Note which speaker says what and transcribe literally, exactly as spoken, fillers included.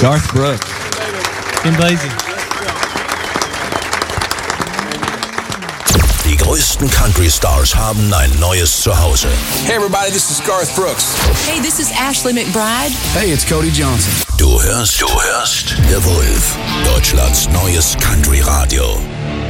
Speaker 1: Garth Brooks.
Speaker 2: Kim Basie.
Speaker 3: Die größten Country-Stars haben ein neues Zuhause.
Speaker 4: Hey everybody, this is Garth Brooks.
Speaker 5: Hey, this is Ashley McBryde.
Speaker 4: Hey, it's Cody Johnson.
Speaker 3: Du hörst, du hörst The Wolf, Deutschlands neues Country-Radio.